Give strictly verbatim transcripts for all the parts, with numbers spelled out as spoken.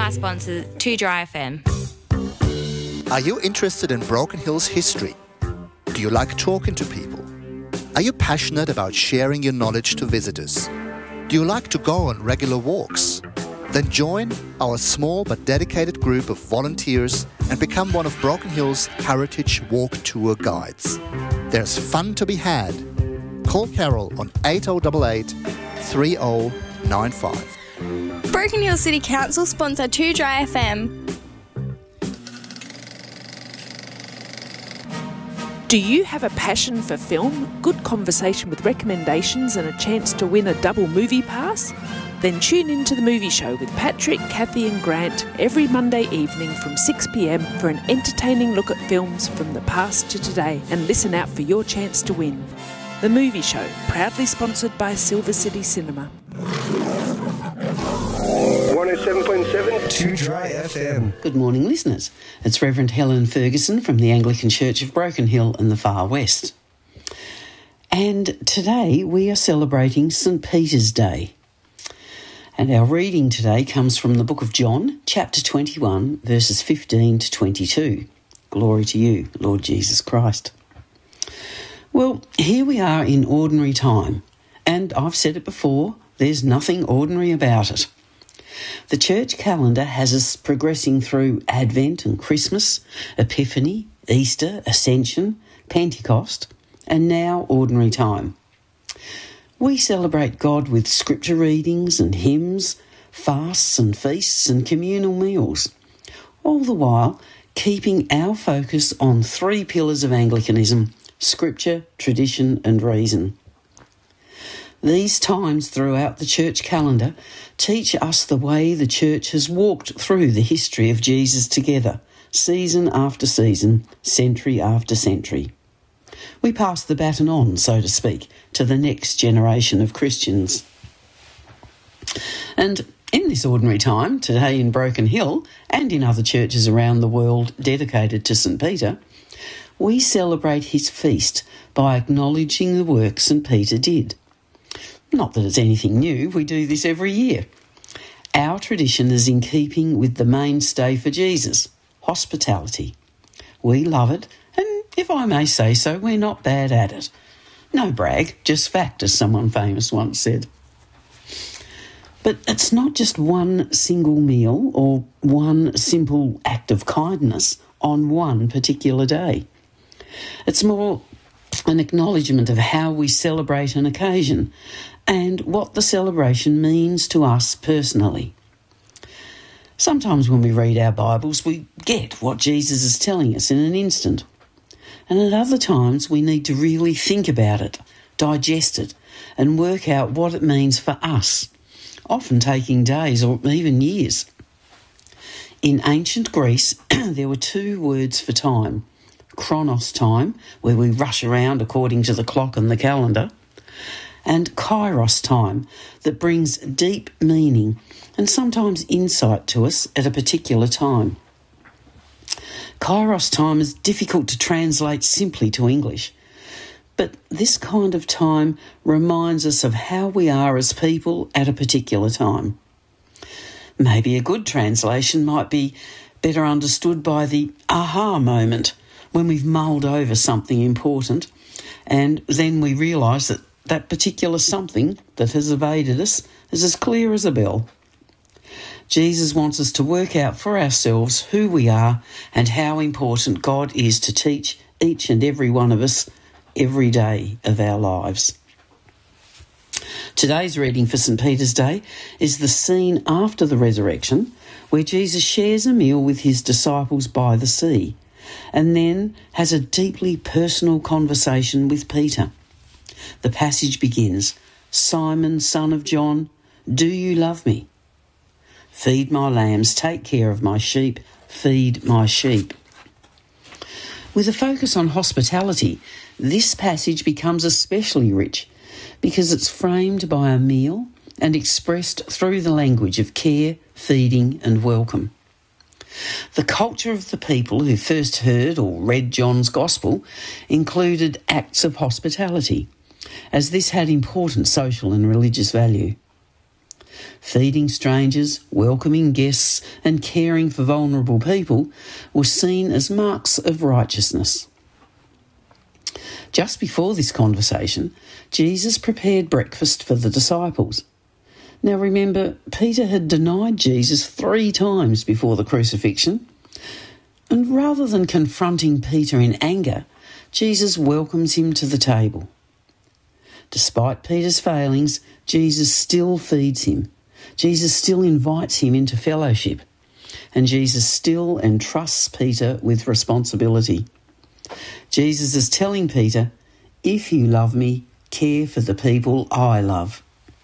our sponsor, two Dry F M. Are you interested in Broken Hill's history? Do you like talking to people? Are you passionate about sharing your knowledge to visitors? Do you like to go on regular walks? Then join our small but dedicated group of volunteers and become one of Broken Hill's Heritage Walk Tour guides. There's fun to be had. Call Carol on eight oh eight eight, three oh nine five. Broken Hill City Council sponsor two Dry F M. Do you have a passion for film, good conversation with recommendations and a chance to win a double movie pass? Then tune in to The Movie Show with Patrick, Kathy and Grant every Monday evening from six p m for an entertaining look at films from the past to today, and listen out for your chance to win. The Movie Show, proudly sponsored by Silver City Cinema. one oh seven point seven two Dry F M. Good morning, listeners. It's Reverend Helen Ferguson from the Anglican Church of Broken Hill in the Far West. And today we are celebrating St Peter's Day. And our reading today comes from the book of John, chapter twenty-one, verses fifteen to twenty-two. Glory to you, Lord Jesus Christ. Well, here we are in ordinary time, and I've said it before, there's nothing ordinary about it. The church calendar has us progressing through Advent and Christmas, Epiphany, Easter, Ascension, Pentecost, and now ordinary time. We celebrate God with scripture readings and hymns, fasts and feasts and communal meals, all the while keeping our focus on three pillars of Anglicanism: scripture, tradition and reason. These times throughout the church calendar teach us the way the church has walked through the history of Jesus together, season after season, century after century. We pass the baton on, so to speak, to the next generation of Christians. And in this ordinary time, today in Broken Hill and in other churches around the world dedicated to St Peter, we celebrate his feast by acknowledging the work St Peter did. Not that it's anything new, we do this every year. Our tradition is in keeping with the mainstay for Jesus, hospitality. We love it, and if I may say so, we're not bad at it. No brag, just fact, as someone famous once said. But it's not just one single meal or one simple act of kindness on one particular day. It's more an acknowledgement of how we celebrate an occasion and what the celebration means to us personally. Sometimes when we read our Bibles, we get what Jesus is telling us in an instant. And at other times, we need to really think about it, digest it, and work out what it means for us, often taking days or even years. In ancient Greece, there were two words for time: chronos time, where we rush around according to the clock and the calendar, and kairos time, that brings deep meaning and sometimes insight to us at a particular time. Kairos time is difficult to translate simply to English, but this kind of time reminds us of how we are as people at a particular time. Maybe a good translation might be better understood by the aha moment, when we've mulled over something important and then we realise that that particular something that has evaded us is as clear as a bell. Jesus wants us to work out for ourselves who we are and how important God is to teach each and every one of us every day of our lives. Today's reading for St Peter's Day is the scene after the resurrection, where Jesus shares a meal with his disciples by the sea and then has a deeply personal conversation with Peter. The passage begins, "Simon, son of John, do you love me? Feed my lambs, take care of my sheep, feed my sheep." With a focus on hospitality, this passage becomes especially rich because it's framed by a meal and expressed through the language of care, feeding and welcome. The culture of the people who first heard or read John's Gospel included acts of hospitality, as this had important social and religious value. Feeding strangers, welcoming guests, and caring for vulnerable people were seen as marks of righteousness. Just before this conversation, Jesus prepared breakfast for the disciples. Now remember, Peter had denied Jesus three times before the crucifixion, and rather than confronting Peter in anger, Jesus welcomes him to the table. Despite Peter's failings, Jesus still feeds him. Jesus still invites him into fellowship, and Jesus still entrusts Peter with responsibility. Jesus is telling Peter, if you love me, care for the people I love.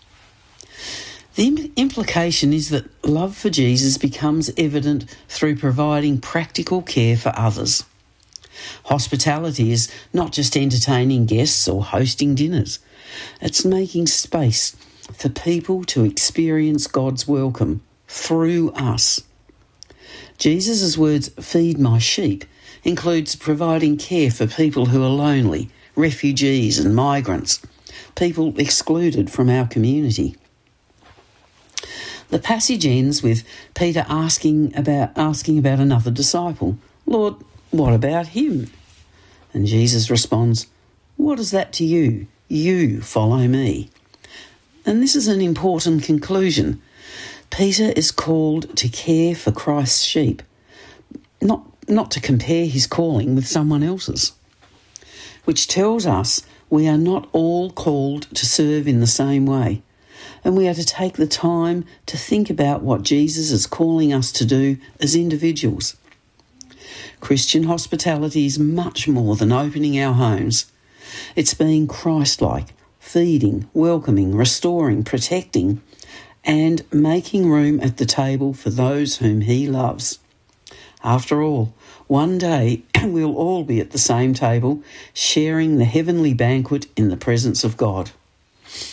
The implication is that love for Jesus becomes evident through providing practical care for others. Hospitality is not just entertaining guests or hosting dinners. It's making space for people to experience God's welcome through us. Jesus' words, feed my sheep, includes providing care for people who are lonely, refugees and migrants, people excluded from our community. The passage ends with Peter asking about asking about another disciple. Lord, what about him? And Jesus responds, what is that to you? You follow me. And this is an important conclusion. Peter is called to care for Christ's sheep, not, not to compare his calling with someone else's, which tells us we are not all called to serve in the same way. And we are to take the time to think about what Jesus is calling us to do as individuals. Christian hospitality is much more than opening our homes. It's being Christ-like, feeding, welcoming, restoring, protecting, and making room at the table for those whom he loves. After all, one day we'll all be at the same table, sharing the heavenly banquet in the presence of God.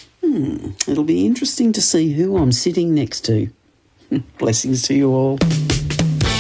Hmm, it'll be interesting to see who I'm sitting next to. Blessings to you all.